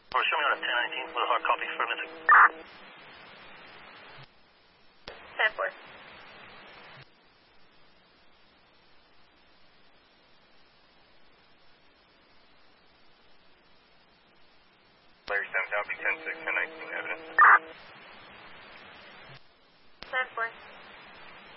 Or show me on a 1019 with a hard copy for a minute. 10-4. Larry 7 copy 10-6, 10-19 evidence. 10-4.